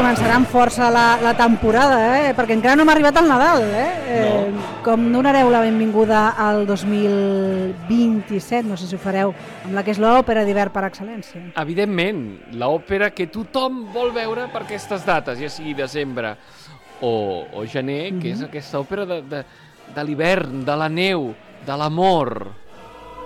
començarà amb força la temporada, perquè encara no hem arribat al Nadal. No. Com donareu la benvinguda al 2027? No sé si ho fareu amb la que és l'òpera d'hivern per excel·lència. Evidentment, l'òpera que tothom vol veure per aquestes dates, ja sigui desembre o gener, que és aquesta òpera de l'hivern, de la neu, de l'amor.